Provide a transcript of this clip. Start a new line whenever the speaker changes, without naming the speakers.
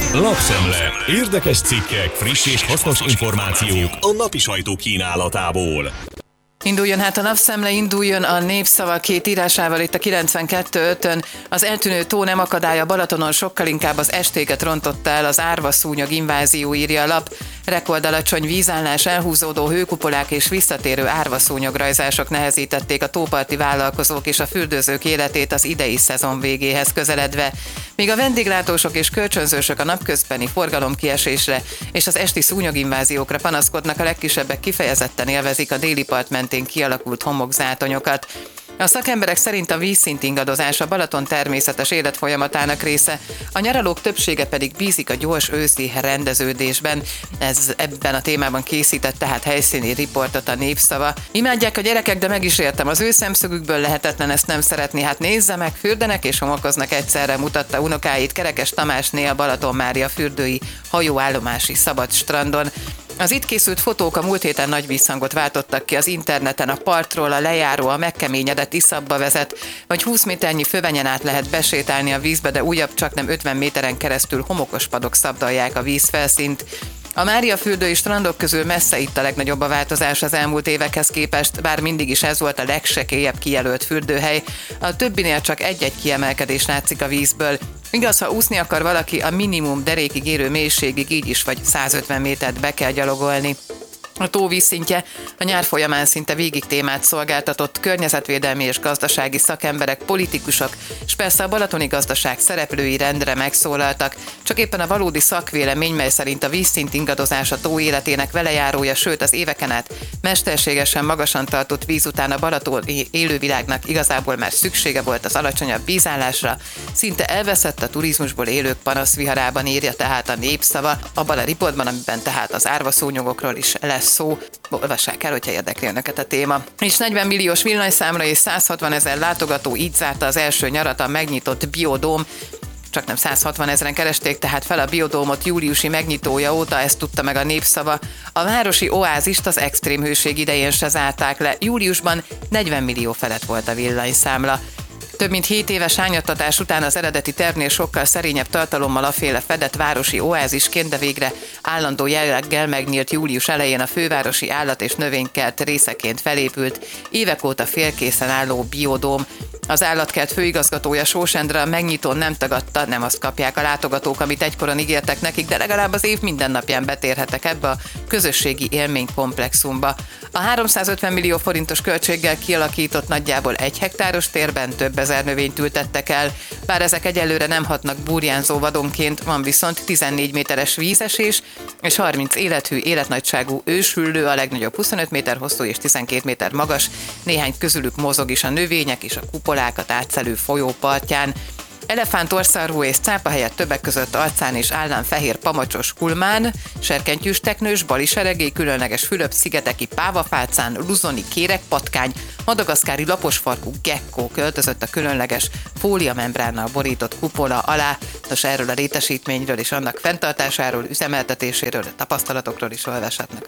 Lapszemle. Érdekes cikkek, friss és hasznos információk a napi sajtó kínálatából.
Induljon hát a Lapszemle, induljon a Népszava két írásával itt a 92.5-ön. Az eltűnő tó nem akadály a Balatonon, sokkal inkább az estéket rontotta el az árvaszúnyog invázió, írja a lap. Rekordalacsony vízállás, elhúzódó hőkupolák és visszatérő árvaszúnyograjzások nehezítették a tóparti vállalkozók és a fürdőzők életét az idei szezon végéhez közeledve. Míg a vendéglátósok és kölcsönzősök a napközbeni forgalomkiesésre és az esti szúnyoginváziókra panaszkodnak, a legkisebbek kifejezetten élvezik a déli part mentén kialakult homokzátonyokat. A szakemberek szerint a vízszint ingadozás a Balaton természetes életfolyamatának része, a nyaralók többsége pedig bízik a gyors őszi rendeződésben. Ez ebben a témában készített tehát helyszíni riportot a Népszava. Imádják a gyerekek, de meg is értem, az ő szemszögükből lehetetlen ezt nem szeretni. Hát nézze meg, fürdenek és homokoznak egyszerre, mutatta unokáit Kerekes Tamásné a Balaton Mária fürdői hajóállomási szabad strandon. Az itt készült fotók a múlt héten nagy visszhangot váltottak ki az interneten. A partról a lejáró a megkeményedett iszapba vezet, vagy 20 méternyi fövenyen át lehet besétálni a vízbe, de újabb csaknem 50 méteren keresztül homokos padok szabdalják a vízfelszínt. A Mária fürdői strandok közül messze itt a legnagyobb a változás az elmúlt évekhez képest, bár mindig is ez volt a legsekélyebb kijelölt fürdőhely. A többinél csak egy-egy kiemelkedés látszik a vízből. Igaz, ha úszni akar valaki, a minimum derékig érő mélységig így is vagy 150 métert be kell gyalogolni. A tó vízszintje a nyár folyamán szinte végig témát szolgáltatott, környezetvédelmi és gazdasági szakemberek, politikusok, és persze a balatoni gazdaság szereplői rendre megszólaltak. Csak éppen a valódi szakvélemény, mely szerint a vízszint ingadozás a tó életének velejárója, sőt az éveken át mesterségesen magasan tartott víz után a balatoni élővilágnak igazából már szüksége volt az alacsonyabb vízállásra, szinte elveszett a turizmusból élők panaszviharában, írja tehát a Népszava, abban a riportban, amiben tehát az árvaszúnyogokról is lesz szó. Olvassák el, hogyha érdekli önöket a téma. És 40 milliós villanyszámra és 160 000 látogató, így zárta az első nyarat a megnyitott Biodóm. Csak nem 160 000-en keresték tehát fel a Biodómot júliusi megnyitója óta, ezt tudta meg a Népszava. A városi oázist az extrém hőség idején se zárták le. Júliusban 40 millió felett volt a villanyszámla. Több mint 7 éves ányattatás után az eredeti tervnél sokkal szerényebb tartalommal aféle fedett városi oázisként, de végre állandó jelleggel megnyílt július elején a fővárosi állat- és növénykert részeként felépült, évek óta félkészen álló Biodóm. Az állatkert főigazgatója Sós Endre a megnyitón nem tagadta, nem azt kapják a látogatók, amit egykoron ígértek nekik, de legalább az év minden napján betérhetek ebbe a közösségi élménykomplexumba. A 350 millió forintos költséggel kialakított nagyjából 1 hektáros térben több ezer növényt ültettek el, bár ezek egyelőre nem hatnak burjánzó vadonként, van viszont 14 méteres vízesés és 30 élethű, életnagyságú őshüllő, a legnagyobb 25 méter hosszú és 12 méter magas, néhány közülük mozog is a növények és a kupolákat átszelő folyó partján. Elefántorszarvú és cápa helyett többek között arcán és állán fehér pamacsos kulmán, serkentyűs teknős, baliseregély, különleges Fülöp-szigeteki pávafácán, luzoni kérekpatkány, madagaszkári laposfarkú gekkó költözött a különleges fóliamembránnal borított kupola alá. Nos, erről a létesítményről és annak fenntartásáról, üzemeltetéséről, tapasztalatokról is olvashatnak